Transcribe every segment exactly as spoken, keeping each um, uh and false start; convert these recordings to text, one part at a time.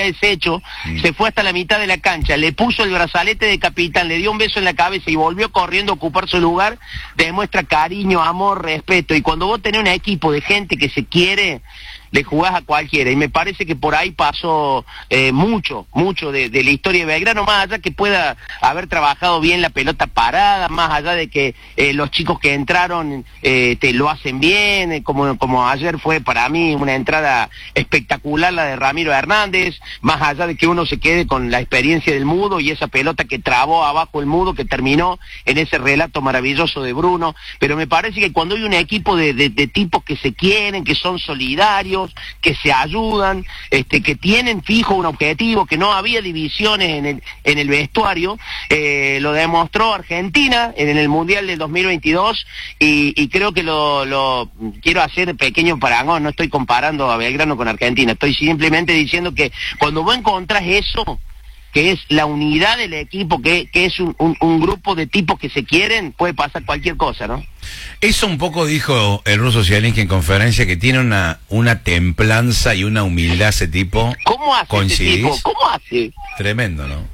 deshecho, mm. se fue hasta la mitad de la cancha, le puso el brazalete de capitán, le dio un beso en la cabeza y volvió corriendo a ocupar su lugar, demuestra cariño, amor, respeto. Y cuando vos tenés un equipo de gente que se quiere, le jugás a cualquiera, y me parece que por ahí pasó eh, mucho, mucho de, de la historia de Belgrano, más allá que pueda haber trabajado bien la pelota parada, más allá de que eh, los chicos que entraron eh, te lo hacen bien, eh, como, como ayer fue para mí una entrada espectacular la de Ramiro Hernández, más allá de que uno se quede con la experiencia del Mudo y esa pelota que trabó abajo el Mudo, que terminó en ese relato maravilloso de Bruno, pero me parece que cuando hay un equipo de, de, de tipos que se quieren, que son solidarios, que se ayudan, este, que tienen fijo un objetivo, que no había divisiones en el, en el vestuario, eh, lo demostró Argentina en el Mundial del dos mil veintidós, y, y creo que lo, lo quiero hacer pequeño parangón, no estoy comparando a Belgrano con Argentina, estoy simplemente diciendo que cuando vos encontrás eso, que es la unidad del equipo, que, que es un, un, un grupo de tipos que se quieren, puede pasar cualquier cosa, ¿no? Eso un poco dijo el ruso Zielinski en conferencia, que tiene una una templanza y una humildad ese tipo. ¿Cómo hace ese tipo? ¿Cómo hace? Tremendo, ¿no?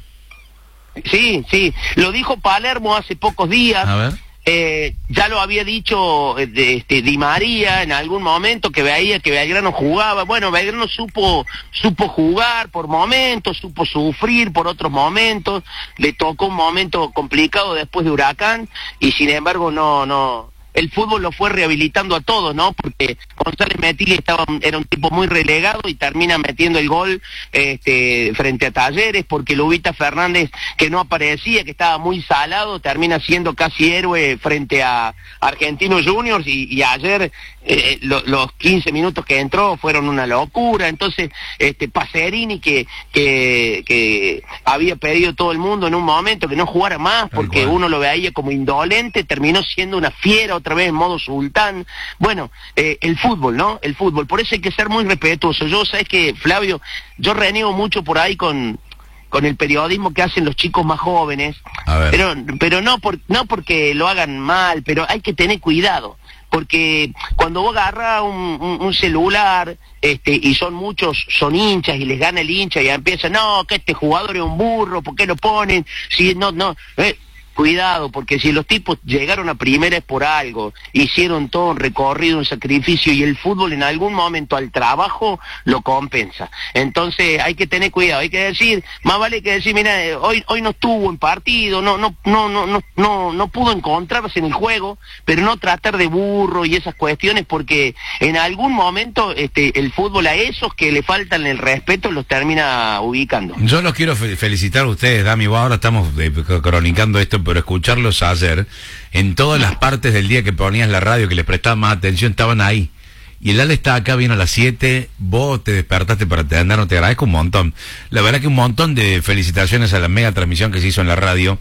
Sí, sí, lo dijo Palermo hace pocos días. A ver. Eh, ya lo había dicho eh, de, este, Di María en algún momento, que veía que Belgrano jugaba. Bueno, Belgrano supo supo jugar por momentos, supo sufrir por otros momentos, le tocó un momento complicado después de Huracán, y sin embargo no no el fútbol lo fue rehabilitando a todos, ¿no? Porque González Metilli estaba, era un tipo muy relegado y termina metiendo el gol este, frente a Talleres, porque Lubita Fernández, que no aparecía, que estaba muy salado, termina siendo casi héroe frente a Argentinos Juniors, y, y ayer eh, lo, los quince minutos que entró fueron una locura. Entonces, este Pacerini, que, que, que había pedido todo el mundo en un momento que no jugara más, porque uno lo veía como indolente, terminó siendo una fiera otra vez en modo sultán. Bueno, eh, el fútbol, ¿no? El fútbol, por eso hay que ser muy respetuoso. Yo, sabes que, Flavio, yo reniego mucho por ahí con con el periodismo que hacen los chicos más jóvenes, pero pero no por no porque lo hagan mal, pero hay que tener cuidado, porque cuando vos agarras un, un, un celular, este, y son muchos, son hinchas, y les gana el hincha, y empiezan, no, que este jugador es un burro, ¿por qué lo ponen? Si no, no, eh, cuidado, porque si los tipos llegaron a primera es por algo, hicieron todo un recorrido, un sacrificio, y el fútbol en algún momento al trabajo lo compensa. Entonces hay que tener cuidado, hay que decir, más vale que decir, mira, hoy hoy no estuvo en partido, no no no no no no no pudo encontrarse en el juego, pero no tratar de burro y esas cuestiones, porque en algún momento este el fútbol a esos que le faltan el respeto los termina ubicando. Yo los quiero felicitar a ustedes, Dami, vos ahora estamos eh, cronicando esto, pero escucharlos ayer, en todas las partes del día que ponías la radio, que les prestaban más atención, estaban ahí. Y el Ale está acá, vino a las siete, vos te despertaste para atendernos, te agradezco un montón. La verdad que un montón de felicitaciones a la mega transmisión que se hizo en la radio,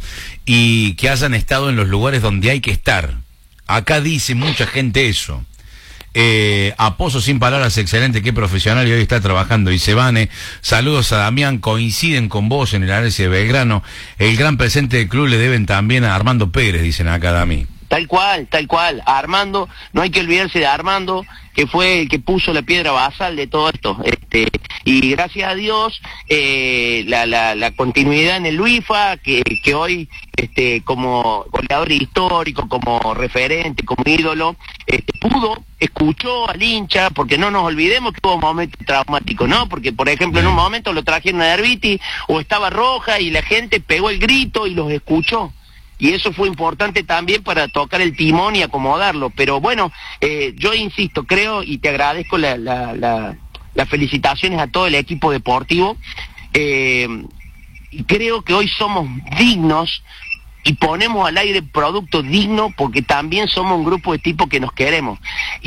y que hayan estado en los lugares donde hay que estar. Acá dice mucha gente eso. Eh, a Pozo sin palabras, excelente, qué profesional, y hoy está trabajando. Y Sebane, saludos a Damián, coinciden con vos en el análisis de Belgrano. El gran presente del club le deben también a Armando Pérez, dicen acá, Dami. Tal cual, tal cual. A Armando, no hay que olvidarse de Armando, que fue el que puso la piedra basal de todo esto. Este, y gracias a Dios, eh, la, la, la continuidad en el Luifa, que, que hoy, este, como goleador histórico, como referente, como ídolo, este, pudo, escuchó al hincha, porque no nos olvidemos que hubo momentos traumáticos, ¿no? Porque, por ejemplo, en un momento lo trajeron a Derviti, o estaba roja, y la gente pegó el grito y los escuchó. Y eso fue importante también para tocar el timón y acomodarlo. Pero bueno, eh, yo insisto, creo, y te agradezco la, la, la, las felicitaciones a todo el equipo deportivo, eh, y creo que hoy somos dignos y ponemos al aire producto digno, porque también somos un grupo de tipos que nos queremos.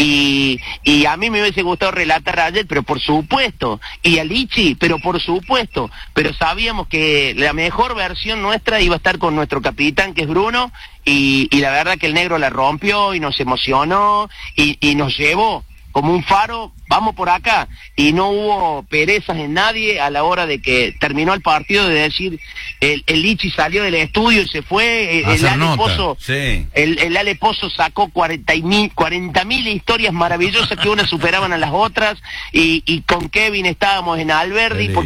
Y, y a mí me hubiese gustado relatar ayer, pero por supuesto, y a Lichi, pero por supuesto, pero sabíamos que la mejor versión nuestra iba a estar con nuestro capitán, que es Bruno, y, y la verdad que el negro la rompió y nos emocionó y, y nos llevó como un faro, vamos por acá, y no hubo perezas en nadie a la hora de que terminó el partido, de decir, el, el Lichi salió del estudio y se fue, el, el Ale Pozo, sí. el, el Ale Pozo sacó cuarenta mil historias maravillosas que unas superaban a las otras, y, y con Kevin estábamos en Alberdi,